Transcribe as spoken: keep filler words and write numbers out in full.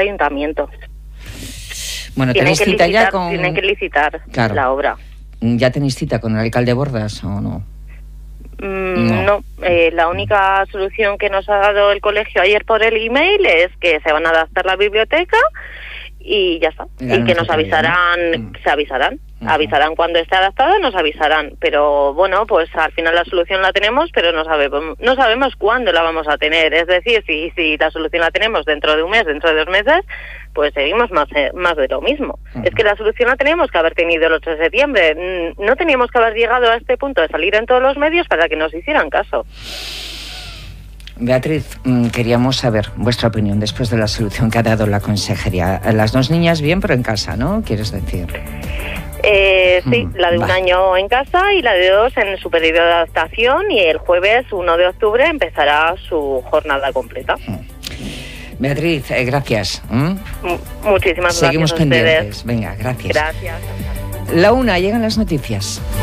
ayuntamiento. Bueno, tienen ¿tenéis que cita licitar, ya con...? Tienen que licitar claro. la obra. ¿Ya tenéis cita con el alcalde Bordas o no? Mm, no, no. Eh, la única solución que nos ha dado el colegio ayer por el email es que se van a adaptar la biblioteca y ya está. Ya y no que nos nos avisarán, ¿no? se avisarán. Uh-huh. Avisarán cuando esté adaptada, nos avisarán. Pero bueno, pues al final la solución la tenemos, pero no sabemos, no sabemos cuándo la vamos a tener. Es decir, si, si la solución la tenemos dentro de un mes, dentro de dos meses, pues seguimos más, más de lo mismo. Uh-huh. Es que la solución la teníamos que haber tenido el ocho de septiembre. No teníamos que haber llegado a este punto de salir en todos los medios para que nos hicieran caso. Beatriz, queríamos saber vuestra opinión después de la solución que ha dado la consejería. Las dos niñas bien, pero en casa, ¿no? ¿Quieres decir? Eh, sí, mm, la de un vale. año en casa y la de dos en su periodo de adaptación, y el jueves uno de octubre empezará su jornada completa. Beatriz, eh, gracias. ¿Mm? Muchísimas Seguimos gracias a pendientes. ustedes. Venga, gracias. Gracias. La una, llegan las noticias.